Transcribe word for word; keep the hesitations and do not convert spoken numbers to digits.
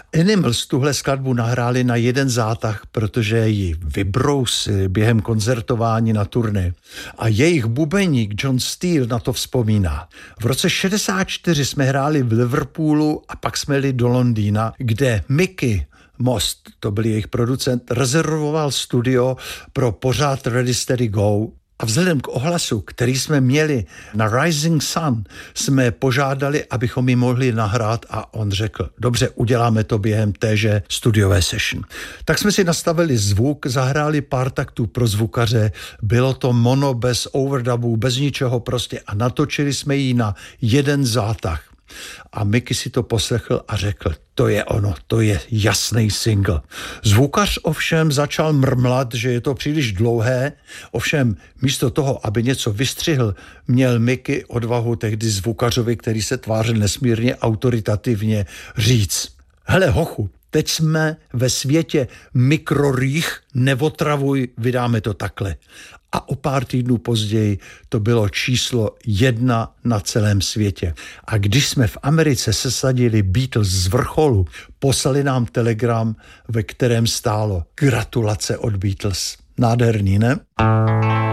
Animals tuhle skladbu nahráli na jeden zátah, protože ji vybrousili během koncertování na turné. A jejich bubeník John Steele na to vzpomíná. V roce šedesát čtyři jsme hráli v Liverpoolu a pak jsme jeli do Londýna, kde Mickey Most, to byl jejich producent, rezervoval studio pro pořád Ready Steady Go. A vzhledem k ohlasu, který jsme měli na Rising Sun, jsme požádali, abychom ji mohli nahrát a on řekl, dobře, uděláme to během téže studiové session. Tak jsme si nastavili zvuk, zahráli pár taktů pro zvukaře, bylo to mono bez overdubů, bez ničeho prostě a natočili jsme ji na jeden zátah. A Mickey si to poslechl a řekl, to je ono, to je jasný single. Zvukař ovšem začal mrmlat, že je to příliš dlouhé, ovšem místo toho, aby něco vystřihl, měl Mickey odvahu tehdy zvukařovi, který se tvářil nesmírně autoritativně, říct, hele hochu, teď jsme ve světě mikrorých, neotravuj, vydáme to takhle. A o pár týdnů později to bylo číslo jedna na celém světě. A když jsme v Americe sesadili Beatles z vrcholu, poslali nám telegram, ve kterém stálo gratulace od Beatles. Nádherný, ne?